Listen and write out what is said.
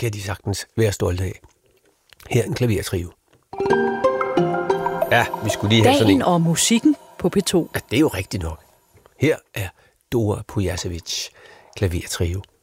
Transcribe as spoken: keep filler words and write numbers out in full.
kan de sagtens være stolte af. Her er en klavertrio. Ja, vi skulle lige have sådan en. Dagen og musikken på P to. Ja, det er jo rigtigt nok. Her er Dora Pujacevic klavertrio.